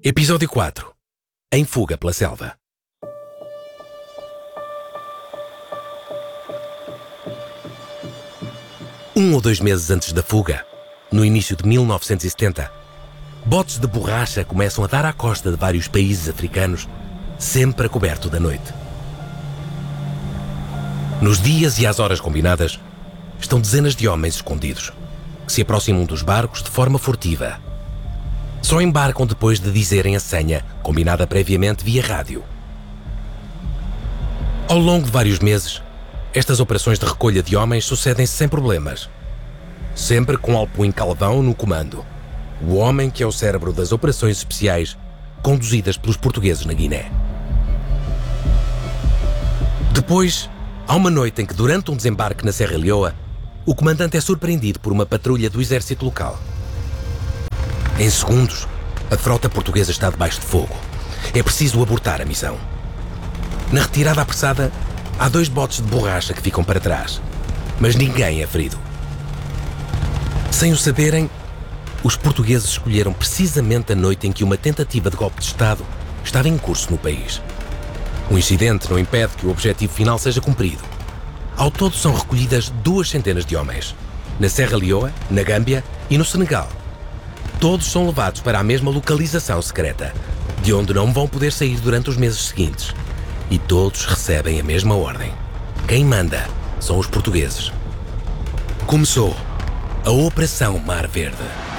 Episódio 4. Em fuga pela selva. Um ou 2 meses antes da fuga, no início de 1970, botes de borracha começam a dar à costa de vários países africanos, sempre a coberto da noite. Nos dias e às horas combinadas, estão dezenas de homens escondidos, que se aproximam dos barcos de forma furtiva. Só embarcam depois de dizerem a senha, combinada previamente via rádio. Ao longo de vários meses, estas operações de recolha de homens sucedem-se sem problemas. Sempre com Alpuin Calvão no comando, o homem que é o cérebro das operações especiais conduzidas pelos portugueses na Guiné. Depois, há uma noite em que, durante um desembarque na Serra Leoa, o comandante é surpreendido por uma patrulha do exército local. Em segundos, a frota portuguesa está debaixo de fogo. É preciso abortar a missão. Na retirada apressada, há 2 botes de borracha que ficam para trás, mas ninguém é ferido. Sem o saberem, os portugueses escolheram precisamente a noite em que uma tentativa de golpe de Estado estava em curso no país. O incidente não impede que o objetivo final seja cumprido. Ao todo são recolhidas 2 centenas de homens, na Serra Leoa, na Gâmbia e no Senegal. Todos são levados para a mesma localização secreta, de onde não vão poder sair durante os meses seguintes. E todos recebem a mesma ordem. Quem manda são os portugueses. Começou a Operação Mar Verde.